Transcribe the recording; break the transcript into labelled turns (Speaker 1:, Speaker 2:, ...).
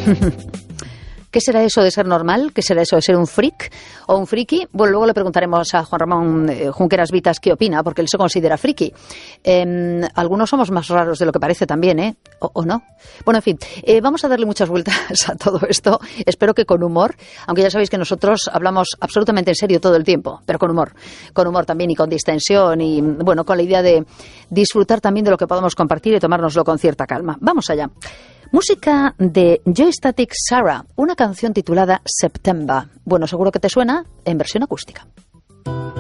Speaker 1: ¿Qué será eso de ser normal? ¿Qué será eso de ser un freak o un friki? Bueno, luego le preguntaremos a Juan Ramón Junqueras Vitas qué opina, porque él se considera friki. Algunos somos más raros de lo que parece también, ¿eh? ¿O no? Bueno, en fin, vamos a darle muchas vueltas a todo esto. Espero que con humor, aunque ya sabéis que nosotros hablamos absolutamente en serio todo el tiempo, pero con humor. Con humor también y con distensión y, bueno, con la idea de disfrutar también de lo que podamos compartir y tomárnoslo con cierta calma. Vamos allá. Música de Joy Static Sarah, una canción titulada September. Bueno, seguro que te suena en versión acústica.